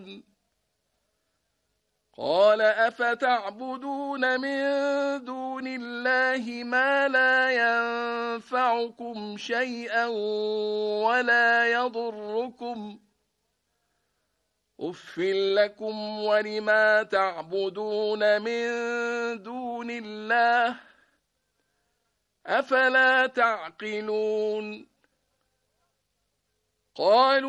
قال أفتعبدون من دون الله ما لا ينفعكم شيئا ولا يضركم أف لكم ولما تعبدون من دون الله أفلا تعقلون قالوا